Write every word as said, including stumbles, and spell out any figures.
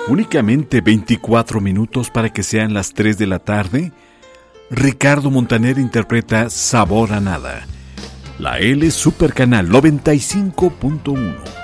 Únicamente veinticuatro minutos para que sean las tres de la tarde. Ricardo Montaner interpreta Sabor a Nada. La L Super Canal noventa y cinco punto uno.